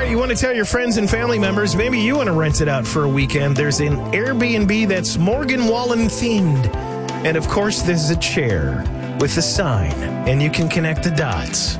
right, you want to tell your friends and family members, maybe you want to rent it out for a weekend. There's an Airbnb that's Morgan Wallen themed. And of course, there's a chair with a sign, and you can connect the dots.